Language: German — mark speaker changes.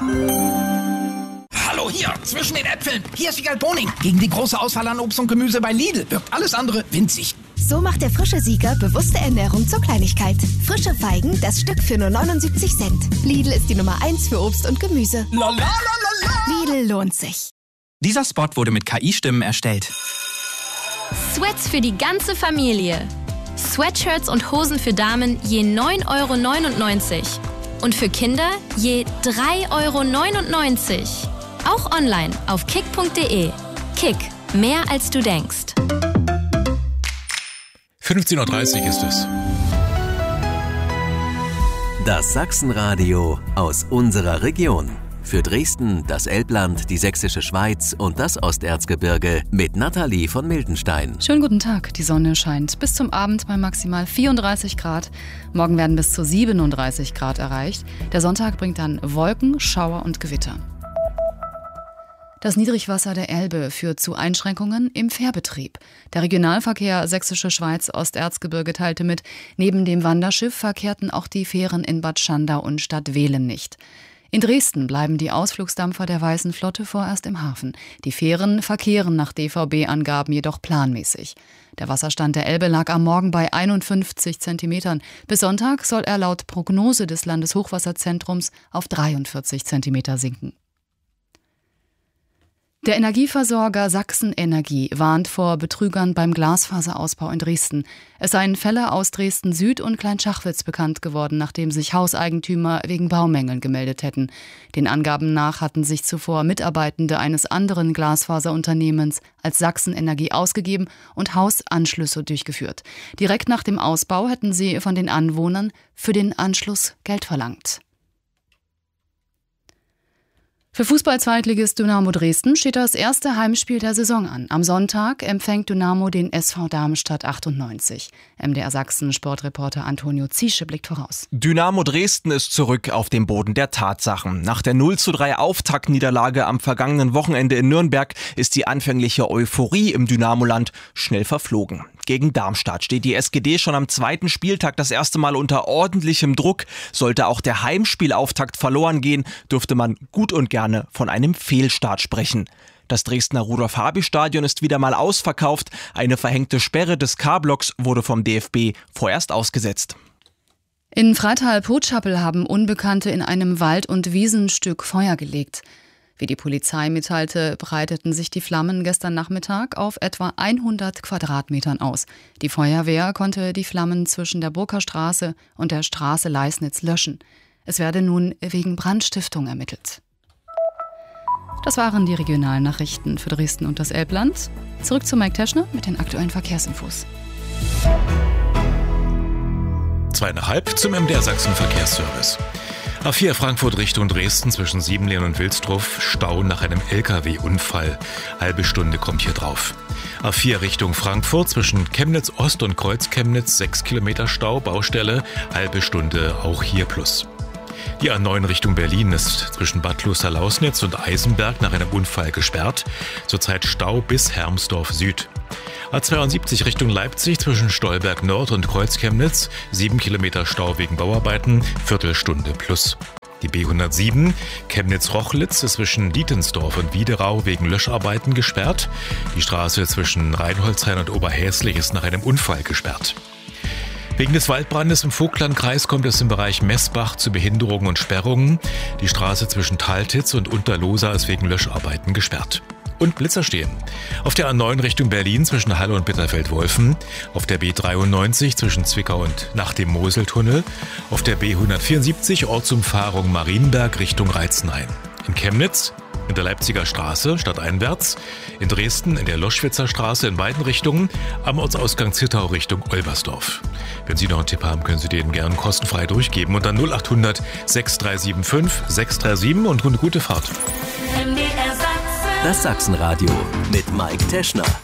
Speaker 1: Hallo, hier, zwischen den Äpfeln. Hier ist Wiegald Boning. Gegen die große Auswahl an Obst und Gemüse bei Lidl wirkt alles andere winzig.
Speaker 2: So macht der frische Sieger bewusste Ernährung zur Kleinigkeit. Frische Feigen, das Stück für nur 79 Cent. Lidl ist die Nummer 1 für Obst und Gemüse. Lidl lohnt sich.
Speaker 3: Dieser Spot wurde mit KI-Stimmen erstellt.
Speaker 4: Sweats für die ganze Familie. Sweatshirts und Hosen für Damen je 9,99 € und für Kinder je 3,99 €. Auch online auf kick.de. Kick, mehr als du denkst.
Speaker 5: 15:30 Uhr ist es.
Speaker 6: Das Sachsenradio aus unserer Region. Für Dresden, das Elbland, die Sächsische Schweiz und das Osterzgebirge mit Nathalie von Mildenstein.
Speaker 7: Schönen guten Tag, die Sonne scheint bis zum Abend bei maximal 34 Grad. Morgen werden bis zu 37 Grad erreicht. Der Sonntag bringt dann Wolken, Schauer und Gewitter. Das Niedrigwasser der Elbe führt zu Einschränkungen im Fährbetrieb. Der Regionalverkehr Sächsische Schweiz-Osterzgebirge teilte mit, neben dem Wanderschiff verkehrten auch die Fähren in Bad Schandau und Stadtwehlen nicht. In Dresden bleiben die Ausflugsdampfer der Weißen Flotte vorerst im Hafen. Die Fähren verkehren nach DVB-Angaben jedoch planmäßig. Der Wasserstand der Elbe lag am Morgen bei 51 Zentimetern. Bis Sonntag soll er laut Prognose des Landeshochwasserzentrums auf 43 Zentimeter sinken. Der Energieversorger Sachsen-Energie warnt vor Betrügern beim Glasfaserausbau in Dresden. Es seien Fälle aus Dresden-Süd und Kleinschachwitz bekannt geworden, nachdem sich Hauseigentümer wegen Baumängeln gemeldet hätten. Den Angaben nach hatten sich zuvor Mitarbeitende eines anderen Glasfaserunternehmens als Sachsen-Energie ausgegeben und Hausanschlüsse durchgeführt. Direkt nach dem Ausbau hätten sie von den Anwohnern für den Anschluss Geld verlangt. Für Fußball-Zweitligist Dynamo Dresden steht das erste Heimspiel der Saison an. Am Sonntag empfängt Dynamo den SV Darmstadt 98. MDR Sachsen Sportreporter Antonio Ziesche blickt voraus.
Speaker 8: Dynamo Dresden ist zurück auf dem Boden der Tatsachen. Nach der 0:3 Auftaktniederlage am vergangenen Wochenende in Nürnberg ist die anfängliche Euphorie im Dynamoland schnell verflogen. Gegen Darmstadt steht die SGD schon am zweiten Spieltag das erste Mal unter ordentlichem Druck. Sollte auch der Heimspielauftakt verloren gehen, dürfte man gut und gerne von einem Fehlstart sprechen. Das Dresdner Rudolf-Habich-Stadion ist wieder mal ausverkauft. Eine verhängte Sperre des K-Blocks wurde vom DFB vorerst ausgesetzt.
Speaker 7: In Freital-Potschappel haben Unbekannte in einem Wald- und Wiesenstück Feuer gelegt. Wie die Polizei mitteilte, breiteten sich die Flammen gestern Nachmittag auf etwa 100 Quadratmetern aus. Die Feuerwehr konnte die Flammen zwischen der Burger Straße und der Straße Leisnitz löschen. Es werde nun wegen Brandstiftung ermittelt. Das waren die regionalen Nachrichten für Dresden und das Elbland. Zurück zu Mike Teschner mit den aktuellen Verkehrsinfos.
Speaker 5: 2,5 zum MDR Sachsen Verkehrsservice. A4 Frankfurt Richtung Dresden zwischen Siebenlehn und Wilsdruff, Stau nach einem LKW-Unfall. Halbe Stunde kommt hier drauf. A4 Richtung Frankfurt zwischen Chemnitz Ost und Kreuz Chemnitz 6 Kilometer Stau, Baustelle, halbe Stunde auch hier plus. Die A9 Richtung Berlin ist zwischen Bad Kloster-Lausnitz und Eisenberg nach einem Unfall gesperrt. Zurzeit Stau bis Hermsdorf Süd. A72 Richtung Leipzig zwischen Stolberg Nord und Kreuz Chemnitz, 7 Kilometer Stau wegen Bauarbeiten, Viertelstunde plus. Die B107 Chemnitz-Rochlitz ist zwischen Dietensdorf und Wiederau wegen Löscharbeiten gesperrt. Die Straße zwischen Rheinholzhain und Oberhäslich ist nach einem Unfall gesperrt. Wegen des Waldbrandes im Vogtlandkreis kommt es im Bereich Messbach zu Behinderungen und Sperrungen. Die Straße zwischen Taltitz und Unterlohsa ist wegen Löscharbeiten gesperrt. Und Blitzer stehen. Auf der A9 Richtung Berlin zwischen Halle und Bitterfeld-Wolfen, auf der B93 zwischen Zwickau und nach dem Moseltunnel, auf der B174 Ortsumfahrung Marienberg Richtung Reizenhain. In Chemnitz, in der Leipziger Straße stadteinwärts, in Dresden in der Loschwitzer Straße in beiden Richtungen, am Ortsausgang Zittau Richtung Olbersdorf. Wenn Sie noch einen Tipp haben, können Sie den gerne kostenfrei durchgeben unter 0800 6375 637 und eine gute Fahrt.
Speaker 6: Das Sachsenradio mit Mike Teschner.